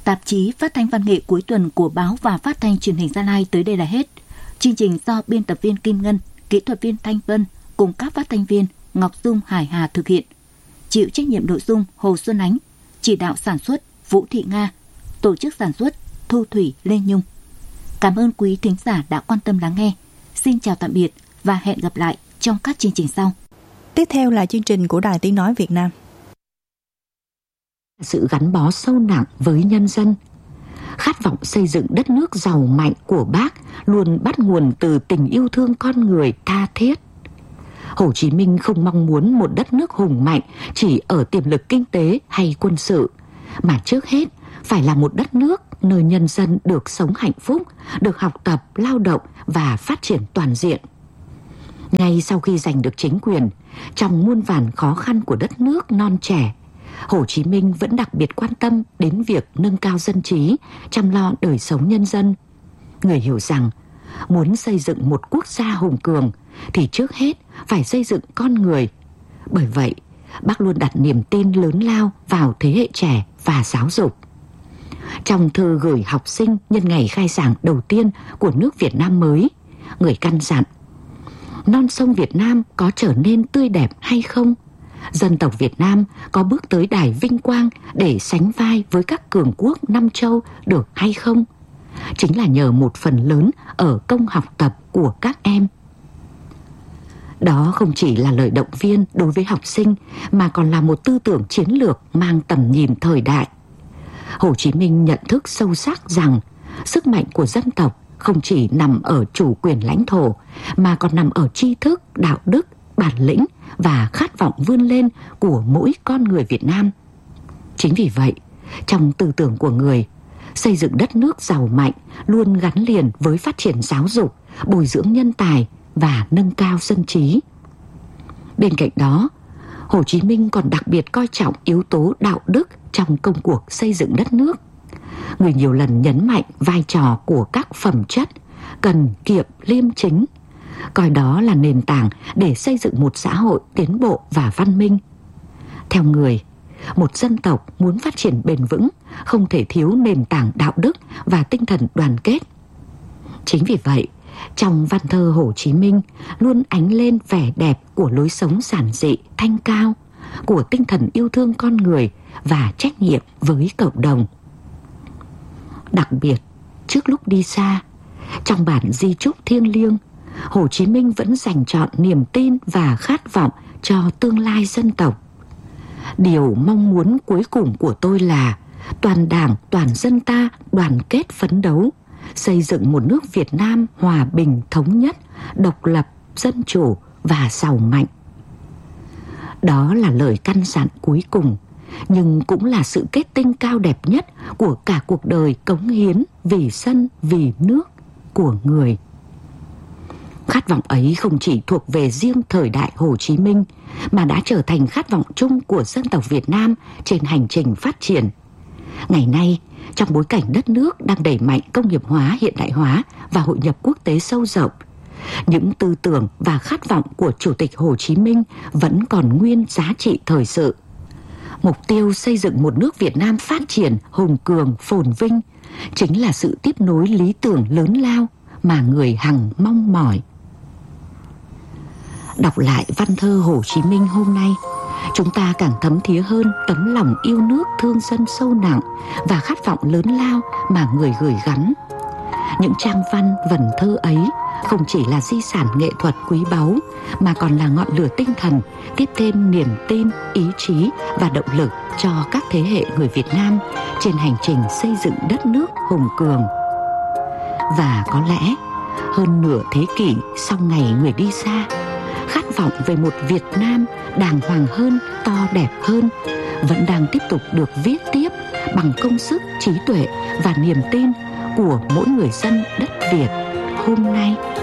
Tạp chí phát thanh văn nghệ cuối tuần của Báo và Phát thanh Truyền hình Gia Lai tới đây là hết. Chương trình do biên tập viên Kim Ngân, kỹ thuật viên Thanh Vân cùng các phát thanh viên Ngọc Dung, Hải Hà thực hiện. Chịu trách nhiệm nội dung Hồ Xuân Ánh, chỉ đạo sản xuất Vũ Thị Nga, tổ chức sản xuất Thu Thủy, Lê Nhung. Cảm ơn quý thính giả đã quan tâm lắng nghe. Xin chào tạm biệt và hẹn gặp lại trong các chương trình sau. Tiếp theo là chương trình của Đài Tiếng Nói Việt Nam. Sự gắn bó sâu nặng với nhân dân, khát vọng xây dựng đất nước giàu mạnh của Bác luôn bắt nguồn từ tình yêu thương con người tha thiết. Hồ Chí Minh không mong muốn một đất nước hùng mạnh chỉ ở tiềm lực kinh tế hay quân sự, mà trước hết phải là một đất nước nơi nhân dân được sống hạnh phúc, được học tập, lao động và phát triển toàn diện. Ngay sau khi giành được chính quyền, trong muôn vàn khó khăn của đất nước non trẻ, Hồ Chí Minh vẫn đặc biệt quan tâm đến việc nâng cao dân trí, chăm lo đời sống nhân dân. Người hiểu rằng, muốn xây dựng một quốc gia hùng cường thì trước hết phải xây dựng con người. Bởi vậy, Bác luôn đặt niềm tin lớn lao vào thế hệ trẻ và giáo dục. Trong thư gửi học sinh nhân ngày khai giảng đầu tiên của nước Việt Nam mới, người căn dặn: non sông Việt Nam có trở nên tươi đẹp hay không? Dân tộc Việt Nam có bước tới đài vinh quang để sánh vai với các cường quốc năm châu được hay không? Chính là nhờ một phần lớn ở công học tập của các em. Đó không chỉ là lời động viên đối với học sinh, mà còn là một tư tưởng chiến lược mang tầm nhìn thời đại. Hồ Chí Minh nhận thức sâu sắc rằng sức mạnh của dân tộc không chỉ nằm ở chủ quyền lãnh thổ, mà còn nằm ở tri thức, đạo đức, bản lĩnh và khát vọng vươn lên của mỗi con người Việt Nam. Chính vì vậy, trong tư tưởng của người, xây dựng đất nước giàu mạnh luôn gắn liền với phát triển giáo dục, bồi dưỡng nhân tài và nâng cao dân trí. Bên cạnh đó, Hồ Chí Minh còn đặc biệt coi trọng yếu tố đạo đức trong công cuộc xây dựng đất nước. Người nhiều lần nhấn mạnh vai trò của các phẩm chất cần kiệm, liêm chính, coi đó là nền tảng để xây dựng một xã hội tiến bộ và văn minh. Theo người, một dân tộc muốn phát triển bền vững không thể thiếu nền tảng đạo đức và tinh thần đoàn kết. Chính vì vậy, trong văn thơ Hồ Chí Minh luôn ánh lên vẻ đẹp của lối sống giản dị, thanh cao, của tinh thần yêu thương con người và trách nhiệm với cộng đồng. Đặc biệt, trước lúc đi xa, trong bản di chúc thiêng liêng, Hồ Chí Minh vẫn dành trọn niềm tin và khát vọng cho tương lai dân tộc. Điều mong muốn cuối cùng của tôi là toàn Đảng, toàn dân ta đoàn kết phấn đấu, xây dựng một nước Việt Nam hòa bình, thống nhất, độc lập, dân chủ và giàu mạnh. Đó là lời căn dặn cuối cùng, nhưng cũng là sự kết tinh cao đẹp nhất của cả cuộc đời cống hiến vì dân, vì nước của người. Khát vọng ấy không chỉ thuộc về riêng thời đại Hồ Chí Minh, mà đã trở thành khát vọng chung của dân tộc Việt Nam trên hành trình phát triển. Ngày nay, trong bối cảnh đất nước đang đẩy mạnh công nghiệp hóa, hiện đại hóa và hội nhập quốc tế sâu rộng, những tư tưởng và khát vọng của Chủ tịch Hồ Chí Minh vẫn còn nguyên giá trị thời sự. Mục tiêu xây dựng một nước Việt Nam phát triển, hùng cường, phồn vinh chính là sự tiếp nối lý tưởng lớn lao mà người hằng mong mỏi. Đọc lại văn thơ Hồ Chí Minh hôm nay, chúng ta càng thấm thía hơn tấm lòng yêu nước thương dân sâu nặng và khát vọng lớn lao mà người gửi gắm. Những trang văn vần thơ ấy không chỉ là di sản nghệ thuật quý báu, mà còn là ngọn lửa tinh thần tiếp thêm niềm tin, ý chí và động lực cho các thế hệ người Việt Nam trên hành trình xây dựng đất nước hùng cường. Và có lẽ hơn nửa thế kỷ sau ngày người đi xa, khát vọng về một Việt Nam đàng hoàng hơn, to đẹp hơn vẫn đang tiếp tục được viết tiếp bằng công sức, trí tuệ và niềm tin của mỗi người dân đất Việt hôm nay.